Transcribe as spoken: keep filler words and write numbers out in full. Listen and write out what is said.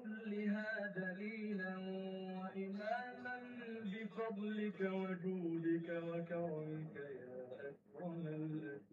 كلها دليلا وإماما بفضلك وجودك وكرمك يا أكرم الأكرمين.